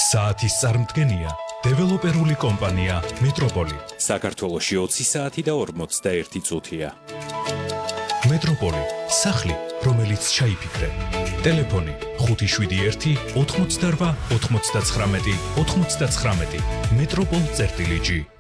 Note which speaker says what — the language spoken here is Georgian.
Speaker 1: საათის წარმდგენია დეველოპერული კომპანია მეტროპოლი.
Speaker 2: საქართველოში 20 საათი და 41 წუთია.
Speaker 1: მეტროპოლი, სახლი, რომელიც ჩაიფიქრე. ტელეფონი 571 88 99 99. მეტროპოლ.gi